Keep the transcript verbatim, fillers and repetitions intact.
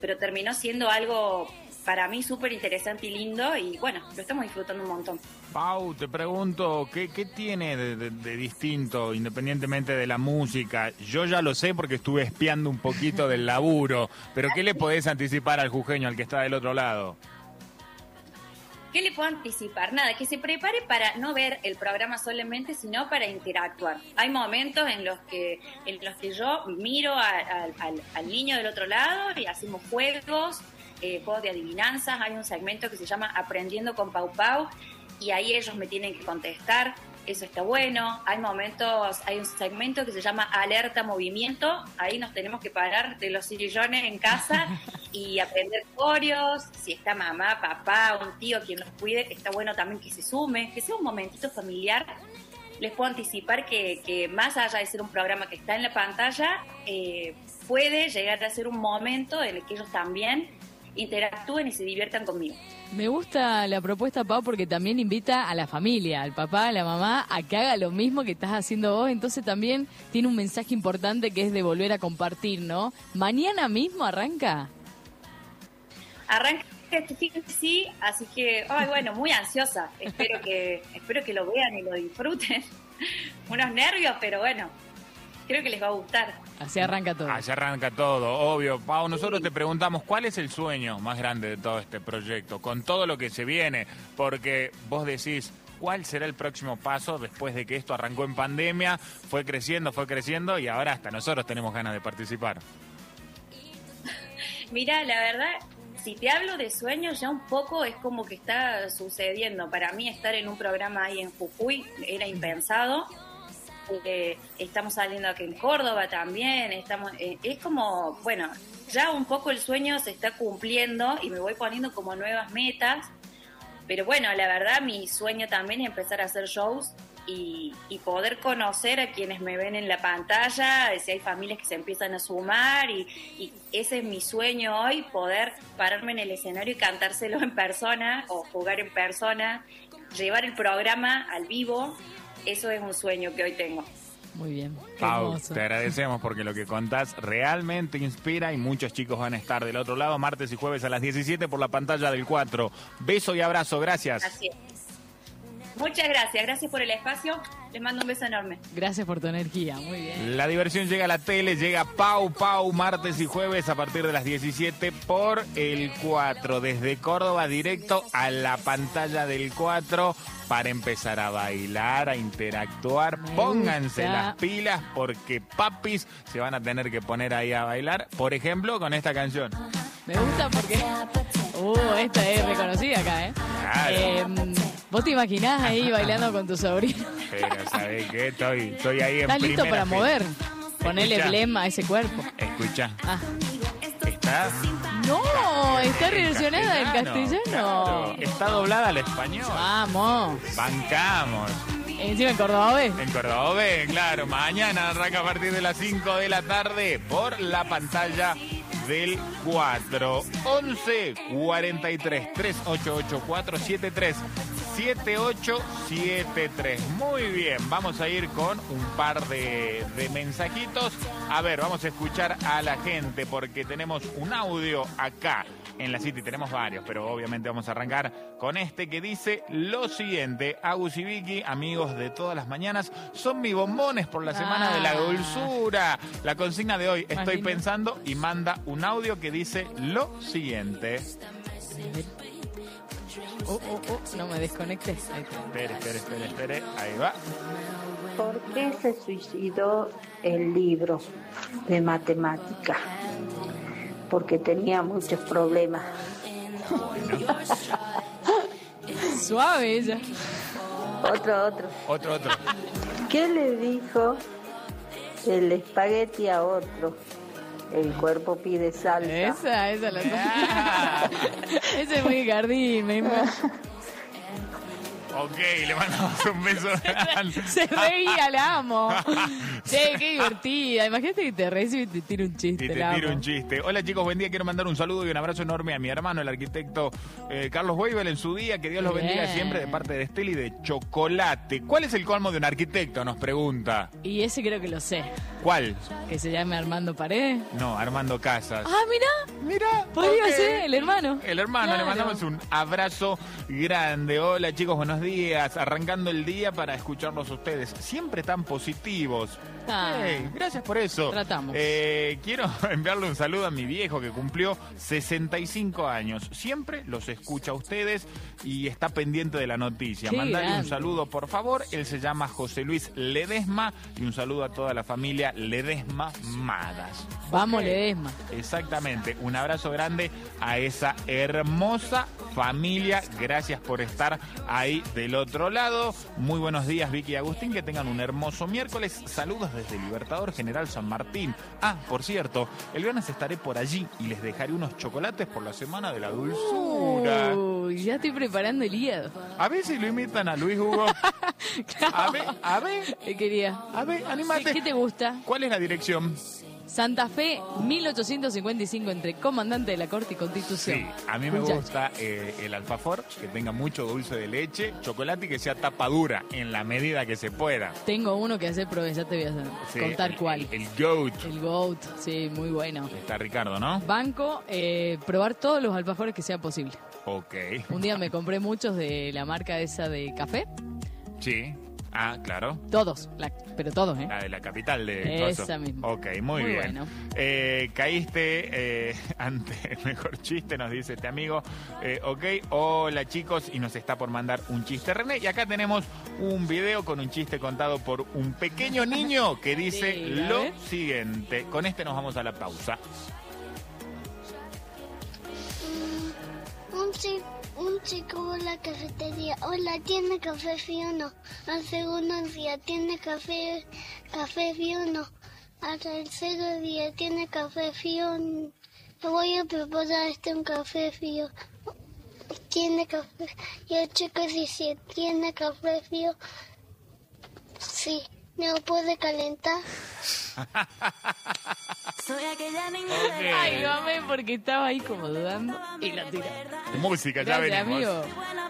pero terminó siendo algo para mí súper interesante y lindo, y bueno, lo estamos disfrutando un montón. Pau, te pregunto, ¿qué, qué tiene de, de, de distinto, independientemente de la música? Yo ya lo sé porque estuve espiando un poquito del laburo, pero ¿qué le podés anticipar al jujeño, al que está del otro lado? ¿Qué le puedo anticipar? Nada, que se prepare para no ver el programa solamente, sino para interactuar. Hay momentos en los que en los que yo miro a, a, al, al niño del otro lado y hacemos juegos, eh, juegos de adivinanzas. Hay un segmento que se llama Aprendiendo con Pau Pau, y ahí ellos me tienen que contestar. Eso está bueno. Hay momentos, hay un segmento que se llama Alerta Movimiento. Ahí nos tenemos que parar de los sillones en casa y aprender coreos. Si está mamá, papá, un tío, quien los cuide, está bueno también que se sume, que sea un momentito familiar. Les puedo anticipar que, que más allá de ser un programa que está en la pantalla, eh, puede llegar a ser un momento en el que ellos también interactúen y se diviertan conmigo. Me gusta la propuesta, Pau, porque también invita a la familia, al papá, a la mamá, a que haga lo mismo que estás haciendo vos. Entonces también tiene un mensaje importante que es de volver a compartir, ¿no? ¿Mañana mismo arranca? Arranca este fin, sí, así que, ay, bueno, muy ansiosa. Espero que, espero que lo vean y lo disfruten. Unos nervios, pero bueno, creo que les va a gustar. Así arranca todo. Así arranca todo, obvio. Pau, nosotros sí te preguntamos, ¿cuál es el sueño más grande de todo este proyecto? Con todo lo que se viene, porque vos decís, ¿cuál será el próximo paso después de que esto arrancó en pandemia? Fue creciendo, fue creciendo y ahora hasta nosotros tenemos ganas de participar. Mira, la verdad, si te hablo de sueños, ya un poco es como que está sucediendo. Para mí estar en un programa ahí en Jujuy era impensado. Eh, estamos saliendo aquí en Córdoba también, estamos eh, es como, bueno, ya un poco el sueño se está cumpliendo y me voy poniendo como nuevas metas, pero bueno, la verdad mi sueño también es empezar a hacer shows y, y poder conocer a quienes me ven en la pantalla, si hay familias que se empiezan a sumar y, y ese es mi sueño hoy, poder pararme en el escenario y cantárselo en persona o jugar en persona, llevar el programa al vivo. Eso es un sueño que hoy tengo. Muy bien. Pau, te agradecemos porque lo que contás realmente inspira y muchos chicos van a estar del otro lado martes y jueves a las diecisiete por la pantalla del cuatro. Beso y abrazo, gracias. Así es. Muchas gracias, gracias por el espacio, les mando un beso enorme. Gracias por tu energía, muy bien. La diversión llega a la tele, llega Pau Pau martes y jueves a partir de las diecisiete por el cuatro, desde Córdoba directo a la pantalla del cuatro para empezar a bailar, a interactuar. Me Pónganse gusta. Las pilas porque papis se van a tener que poner ahí a bailar, por ejemplo, con esta canción. Me gusta porque... Uh, esta es reconocida acá, ¿eh? Claro. Eh, ¿Vos te imaginás ahí bailando con tu sobrino? Pero, ¿sabés qué? Estoy, estoy ahí en ¿Estás listo para fila. mover? Ponele blema a ese cuerpo. Escucha. Ah. ¿Está? No, está reversionada en castellano. Claro. Está doblada al español. Vamos. Bancamos. Encima en cordobés. En cordobés, claro. Mañana arranca a partir de las cinco de la tarde por la pantalla del cuatro. once cuarenta y tres, trescientos ochenta y ocho, cuatrocientos setenta y tres, setenta y ocho setenta y tres. Muy bien, vamos a ir con un par de, de mensajitos. A ver, vamos a escuchar a la gente porque tenemos un audio acá en la City. Tenemos varios, pero obviamente vamos a arrancar con este que dice lo siguiente. Agus y Vicky, amigos de todas las mañanas, son mis bombones por la semana ah. de la dulzura. La consigna de hoy, estoy lindo. Pensando, y manda un audio que dice lo siguiente. Oh, oh, oh, no me desconectes. Ahí está. Espere, espere, espere, espere. Ahí va. ¿Por qué se suicidó el libro de matemática? Porque tenía muchos problemas. Bueno. Suave ella. Otro, otro. Otro, otro. ¿Qué le dijo el espagueti a otro? El cuerpo pide salsa. Esa, esa la ah. Ese es muy Gardín, me Ok, le mandamos un beso grande. Se reía, la amo. Che, qué divertida. Imagínate que te recibe y te tira un chiste. Y te la tiro amo. un chiste. Hola chicos, buen día. Quiero mandar un saludo y un abrazo enorme a mi hermano, el arquitecto eh, Carlos Weibel, en su día. Que Dios los Bien. bendiga siempre, de parte de Estela y de Chocolate. ¿Cuál es el colmo de un arquitecto? Nos pregunta. Y ese creo que lo sé. ¿Cuál? Que se llame Armando Paredes. No, Armando Casas. Ah, mirá. Mira, Podría ok. ser el hermano. El hermano, Claro. le mandamos un abrazo grande. Hola chicos, buenos días. Arrancando el día para escucharlos a ustedes. Siempre tan positivos. Ah. Hey, gracias por eso. Tratamos. Eh, quiero enviarle un saludo a mi viejo que cumplió sesenta y cinco años. Siempre los escucha a ustedes y está pendiente de la noticia. Qué Mandale un grande. saludo, por favor. Él se llama José Luis Ledesma y un saludo a toda la familia Ledesma Madas. Vamos, Ok. Ledesma. Exactamente. Un abrazo grande a esa hermosa familia. Gracias por estar ahí del otro lado. Muy buenos días, Vicky y Agustín. Que tengan un hermoso miércoles. Saludos desde Libertador General San Martín. Ah, por cierto, el viernes estaré por allí y les dejaré unos chocolates por la Semana de la Dulzura. Uy, ya estoy preparando el hígado. A ver si lo imitan a Luis Hugo. A ver, a ver, ¿Qué quería? a ver, animate. ¿Qué te gusta? ¿Cuál es la dirección? Santa Fe, mil ochocientos cincuenta y cinco, entre Comandante de la Corte y Constitución. Sí, a mí me Muchacho. gusta eh, el alfajor, que tenga mucho dulce de leche, chocolate y que sea tapa dura, en la medida que se pueda. Tengo uno que hacer pruebas, ya te voy a hacer- Sí, contar el- cuál. El, el goat. El Goat, sí, muy bueno. Está Ricardo, ¿no? Banco, eh, probar todos los alfajores que sea posible. Ok. Un día me compré muchos de la marca esa de café. Sí. Ah, claro. Todos, la- pero todos, ¿eh? La de la capital de Esa Coso. misma. Ok, muy, Muy bien. bueno. Eh, caíste eh, ante el mejor chiste, nos dice este amigo. Eh, ok, hola chicos, y nos está por mandar un chiste René. Y acá tenemos un video con un chiste contado por un pequeño niño que dice Sí, a lo ver. siguiente. Con este nos vamos a la pausa. Un chico, un chico va a la cafetería. Hola, ¿tiene café frío o no? Al segundo día, ¿tiene café, café frío o no? Al tercer día, ¿tiene café frío? Le voy a preparar este un café frío. ¿Tiene café? Y el chico dice, ¿tiene café frío? Sí. ¿Me lo puede calentar? Ay, lo amé porque estaba ahí como dudando y la tiré. Música, ya Gracias, venimos. amigo.